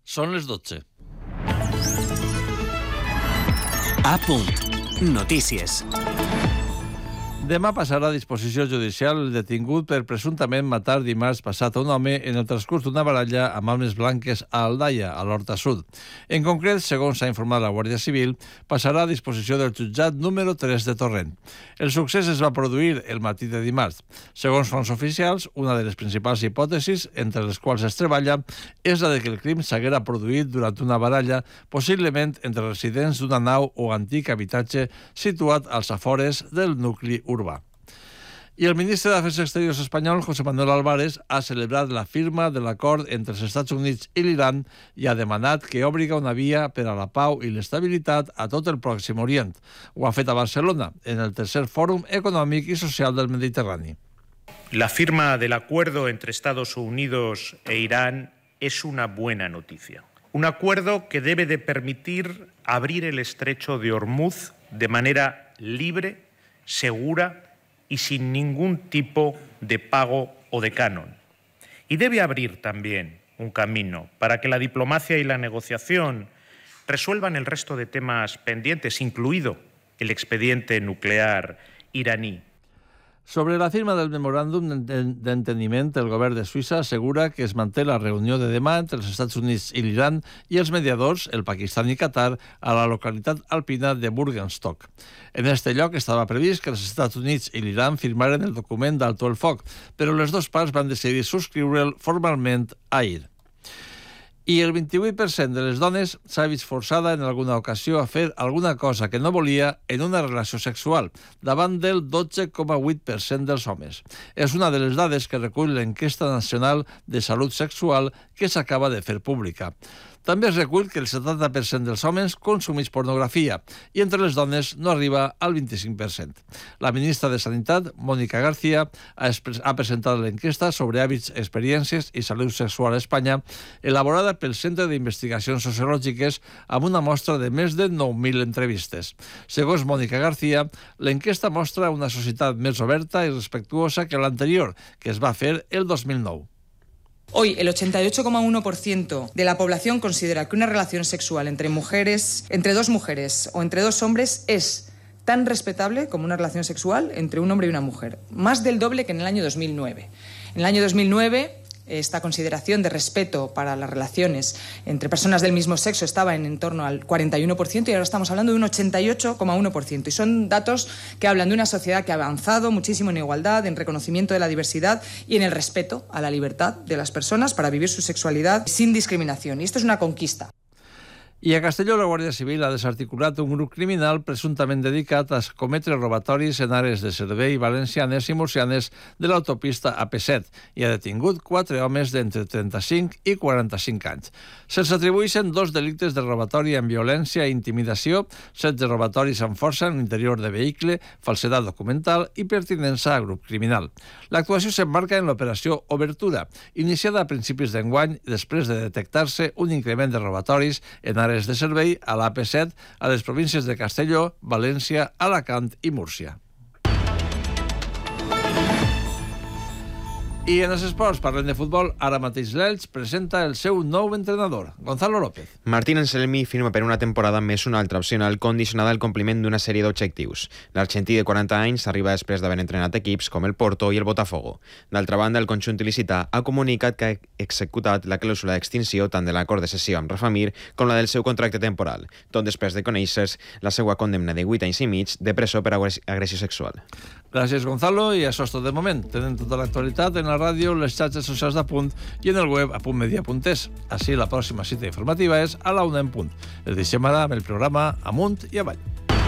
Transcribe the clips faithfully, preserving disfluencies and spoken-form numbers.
Són les dotze. A punt. Notícies. Demà passarà a disposició judicial el detingut per presumptament matar dimarts passat a un home en el transcurs d'una baralla amb armes blanques a Aldaia, a l'Horta Sud. En concret, segons s'ha informat la Guàrdia Civil, passarà a disposició del jutjat número tres de Torrent. El succés es va produir el matí de dimarts. Segons fonts oficials, una de les principals hipòtesis, entre les quals es treballa, és la de que el crim s'haguera produït durant una baralla, possiblement entre residents d'una nau o antic habitatge situat als afores del nucli urbà. I el ministre d'Afers Exteriors espanyol, José Manuel Álvarez, ha celebrat la firma de l'acord entre els Estats Units i l'Iran i ha demanat que obriga una via per a la pau i l'estabilitat a tot el Pròxim Orient. Ho ha fet a Barcelona, en el tercer Fòrum Econòmic i Social del Mediterrani. La firma del acuerdo entre Estados Unidos e Irán es una buena noticia. Un acuerdo que debe de permitir abrir el estrecho de Hormuz de manera libre, segura y sin ningún tipo de pago o de canon. Y debe abrir también un camino para que la diplomacia y la negociación resuelvan el resto de temas pendientes, incluido el expediente nuclear iraní. Sobre la firma del memoràndum d'enteniment, el govern de Suïssa assegura que es manté la reunió de demà entre els Estats Units i l'Iran i els mediadors, el Pakistan i Qatar, a la localitat alpina de Burgenstock. En este lloc estava previst que els Estats Units i l'Iran firmaren el document d'alto el foc, però les dues parts van decidir subscriure'l formalment ahir. I el vint-i-vuit per cent de les dones s'ha vist forçada en alguna ocasió a fer alguna cosa que no volia en una relació sexual, davant del dotze coma vuit per cent dels homes. És una de les dades que recull l'Enquesta Nacional de Salut Sexual que s'acaba de fer pública. També es recull que el setanta per cent dels homes consumeix pornografia i entre les dones no arriba al vint-i-cinc per cent. La ministra de Sanitat, Mónica García, ha, ha presentat l'enquesta sobre hàbits, experiències i salut sexual a Espanya, elaborada pel Centre d'Investigacions Sociològiques amb una mostra de més de nou mil entrevistes. Segons Mónica García, l'enquesta mostra una societat més oberta i respectuosa que l'anterior, que es va fer el dos mil nou. Hoy, el ochenta y ocho coma uno por ciento de la población considera que una relación sexual entre mujeres, entre dos mujeres o entre dos hombres es tan respetable como una relación sexual entre un hombre y una mujer. Más del doble que en el año dos mil nueve. En el año dos mil nueve, esta consideración de respeto para las relaciones entre personas del mismo sexo estaba en, en torno al cuarenta y uno por ciento y ahora estamos hablando de un ochenta y ocho coma uno por ciento. Y son datos que hablan de una sociedad que ha avanzado muchísimo en igualdad, en reconocimiento de la diversidad y en el respeto a la libertad de las personas para vivir su sexualidad sin discriminación. Y esto es una conquista. I a Castelló la Guàrdia Civil ha desarticulat un grup criminal presumptament dedicat a cometre robatoris en àrees de servei valencianes i murcianes de l'autopista A P set i ha detingut quatre homes d'entre trenta-cinc i quaranta-cinc anys. Se'ls atribueixen dos delictes de robatori amb violència i intimidació, setze robatoris amb força en l'interior de vehicle, falsedat documental i pertinença a grup criminal. L'actuació s'emmarca en l'operació Obertura, iniciada a principis d'enguany després de detectar-se un increment de robatoris en àrees de servei a l'A P set a les províncies de Castelló, València, Alacant i Múrcia. I en els esports, parlem de futbol, ara mateix l'Elx presenta el seu nou entrenador, Gonzalo López. Martín Anselmi firma per una temporada més una altra opcional condicionada al compliment d'una sèrie d'objectius. L'argentí de quaranta anys arriba després d'haver entrenat equips com el Porto i el Botafogo. D'altra banda, el conjunt il·licità ha comunicat que ha executat la clàusula d'extinció tant de l'acord de cessió amb Rafa Mir com la del seu contracte temporal, tot després de conèixer la seva condemna de vuit anys i mig de presó per agressió sexual. Gràcies, Gonzalo, i això és tot de moment. Tenen tota l'actualitat en la ràdio, les xarxes socials d'Apunt i en el web apuntmedia punt es. Així, la pròxima cita informativa és a la una en punt. Els deixem ara amb el programa Amunt i Avall.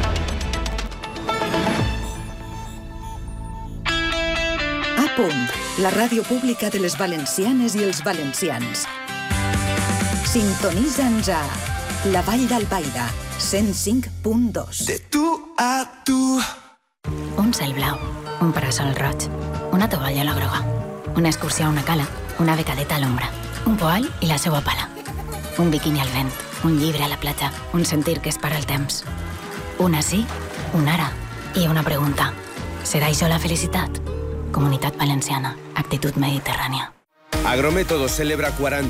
Apunt, la ràdio pública de les valencianes i els valencians. Sintonitza'ns a la Vall d'Albaida, cent cinc punt dos. De tu a tu. Un cel blau, un parasol roig, una tovallola groga, una excursió a una cala, una becadeta a l'ombra, un poal i la seva pala, un biquini al vent, un llibre a la platja, un sentir que es para el temps. Una sí, un ara i una pregunta. Serà això la felicitat? Comunitat Valenciana, actitud mediterrània. Agrométodo celebra cuarenta